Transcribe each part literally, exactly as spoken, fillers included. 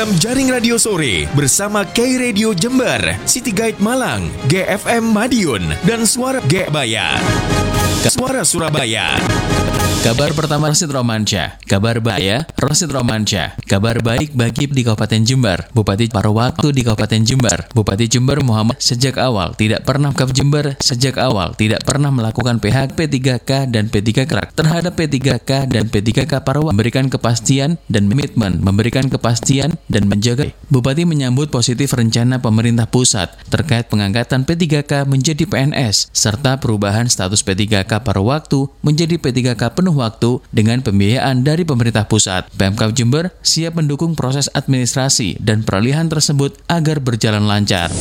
program Jaring Radio Sore bersama K Radio Jember, City Guide Malang, G F M Madiun, dan Suara G Baya. Suara Surabaya. Kabar pertama Rosid Romansyah. Kabar Baya, Rosid Romansyah. Kabar baik bagi di Kabupaten Jember. Bupati paruh waktu di Kabupaten Jember. Bupati Jember Muhammad sejak awal tidak pernah ke Jember sejak awal tidak pernah melakukan P H K P tiga K dan P tiga K terhadap P tiga K dan P tiga K paruh, memberikan kepastian dan komitmen, memberikan kepastian dan menjaga. Bupati menyambut positif rencana pemerintah pusat terkait pengangkatan P tiga K menjadi P N S serta perubahan status P tiga K paruh waktu menjadi P tiga K penuh waktu dengan pembiayaan dari pemerintah pusat. Pemkab Jember siap mendukung proses administrasi dan peralihan tersebut agar berjalan lancar.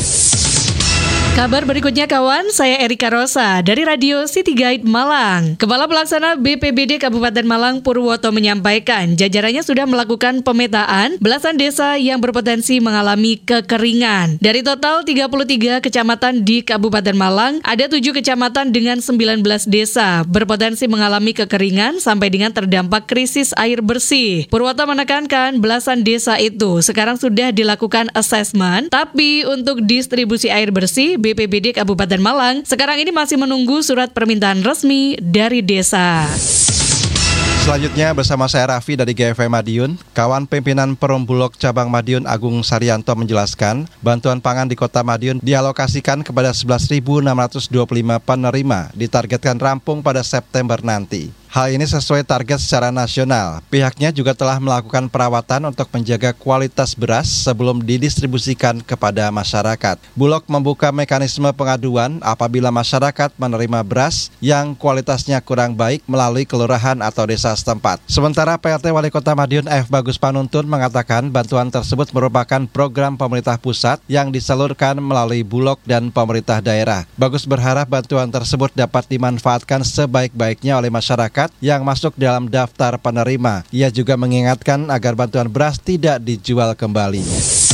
Kabar berikutnya kawan, saya Erika Rosa dari Radio City Guide Malang. Kepala Pelaksana B P B D Kabupaten Malang Purwoto menyampaikan jajarannya sudah melakukan pemetaan belasan desa yang berpotensi mengalami kekeringan. Dari total tiga puluh tiga kecamatan di Kabupaten Malang, ada tujuh kecamatan dengan sembilan belas desa berpotensi mengalami kekeringan sampai dengan terdampak krisis air bersih. Purwoto menekankan belasan desa itu sekarang sudah dilakukan assessment, tapi untuk distribusi air bersih B P B D Kabupaten Malang sekarang ini masih menunggu surat permintaan resmi dari desa. Selanjutnya bersama saya Raffi dari G F M Madiun, kawan pimpinan Perum Bulog Cabang Madiun Agung Saryanto menjelaskan, bantuan pangan di Kota Madiun dialokasikan kepada sebelas ribu enam ratus dua puluh lima penerima, ditargetkan rampung pada September nanti. Hal ini sesuai target secara nasional. Pihaknya juga telah melakukan perawatan untuk menjaga kualitas beras sebelum didistribusikan kepada masyarakat. Bulog membuka mekanisme pengaduan apabila masyarakat menerima beras yang kualitasnya kurang baik melalui kelurahan atau desa setempat. Sementara P L T Wali Kota Madiun F. Bagus Panuntun mengatakan bantuan tersebut merupakan program pemerintah pusat yang disalurkan melalui Bulog dan pemerintah daerah. Bagus berharap bantuan tersebut dapat dimanfaatkan sebaik-baiknya oleh masyarakat yang masuk dalam daftar penerima. Ia juga mengingatkan agar bantuan beras tidak dijual kembali.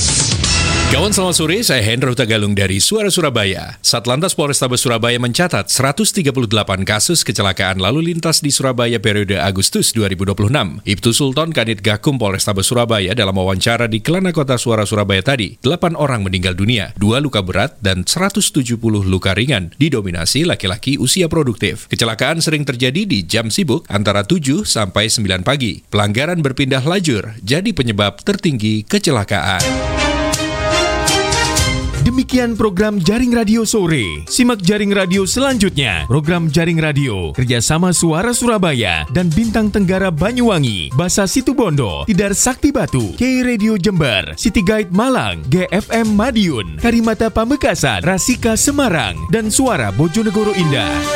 Kawan selamat sore, saya Hendra Hutagalung dari Suara Surabaya. Satlantas Polrestabes Surabaya mencatat seratus tiga puluh delapan kasus kecelakaan lalu lintas di Surabaya periode Agustus dua ribu dua puluh enam. Ibtu Sultan Kanit Gakum Polrestabes Surabaya dalam wawancara di Kelana Kota Suara Surabaya tadi, delapan orang meninggal dunia, dua luka berat dan seratus tujuh puluh luka ringan, didominasi laki-laki usia produktif. Kecelakaan sering terjadi di jam sibuk antara tujuh sampai sembilan pagi. Pelanggaran berpindah lajur jadi penyebab tertinggi kecelakaan. Demikian program Jaring Radio Sore. Simak Jaring Radio selanjutnya. Program Jaring Radio kerjasama Suara Surabaya dan Bintang Tenggara Banyuwangi, Basa Situbondo, Tidar Sakti Batu, K Radio Jember, City Guide Malang, G F M Madiun, Karimata Pamekasan, Rasika Semarang, dan Suara Bojonegoro Indah.